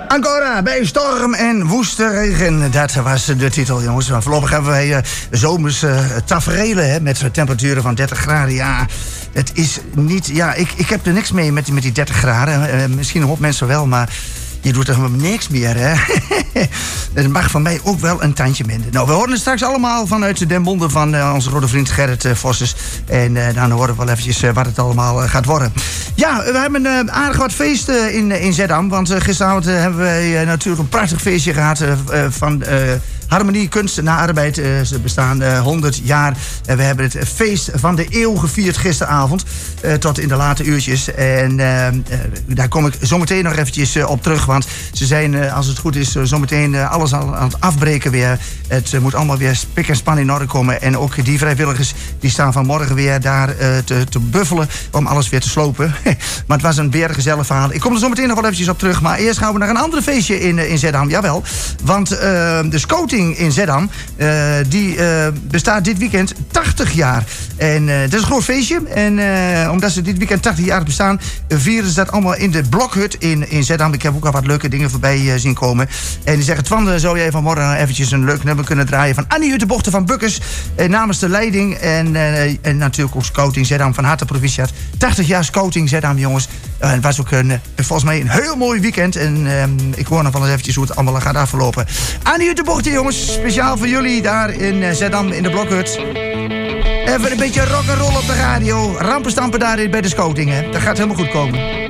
Ancora bij storm en woeste regen. Dat was de titel, jongens. Maar voorlopig hebben wij zomers taferelen met temperaturen van 30 graden. Ja, het is niet... Ja, ik heb er niks mee met die 30 graden. Misschien een hoop mensen wel, maar... Je doet er niks meer, hè? Het mag van mij ook wel een tandje minder. Nou, we horen het straks allemaal vanuit den monden van onze rode vriend Gerrit Vossers. En dan horen we wel eventjes wat het allemaal gaat worden. Ja, we hebben aardig wat feesten in Zeddam. Want gisteravond hebben wij natuurlijk een prachtig feestje gehad van... Harmonie, kunst na arbeid. Ze bestaan 100 jaar. We hebben het feest van de eeuw gevierd gisteravond. Tot in de late uurtjes. En daar kom ik zometeen nog eventjes op terug. Want ze zijn, als het goed is, zometeen alles aan het afbreken weer. Het moet allemaal weer spik en span in orde komen. En ook die vrijwilligers die staan vanmorgen weer daar te buffelen. Om alles weer te slopen. Maar het was een weer gezellig verhaal. Ik kom er zometeen nog wel eventjes op terug. Maar eerst gaan we naar een ander feestje in Zeddam. Jawel. Want de scouting in Zeddam, die bestaat dit weekend 80 jaar. En dat is een groot feestje. En omdat ze dit weekend 80 jaar bestaan, vieren ze dat allemaal in de Blokhut in Zeddam. Ik heb ook al wat leuke dingen voorbij zien komen. En die zeggen, Twan, zou jij vanmorgen eventjes een leuk nummer kunnen draaien van Annie Uttebochten van Bukkers, namens de leiding en natuurlijk ook Scouting Zeddam van harte proficiat. 80 jaar Scouting Zeddam, jongens. Het was ook volgens mij een heel mooi weekend. En ik hoor nog wel eens eventjes hoe het allemaal gaat aflopen. Annie Uttebochten, jongens. Speciaal voor jullie daar in Zeddam in de Blokhut. Even een beetje rock'n'roll op de radio. Rampenstampen daar bij de Scouting, hè. Dat gaat helemaal goed komen.